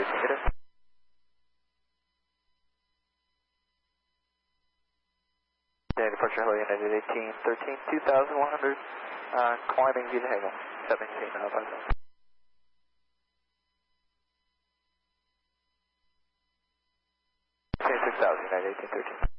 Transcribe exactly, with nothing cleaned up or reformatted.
Negative. Yeah, departure Hello United eighteen thirteen, two thousand one hundred, uh, climbing via Hagel, seventeen uh, five thousand. six thousand United eighteen thirteen.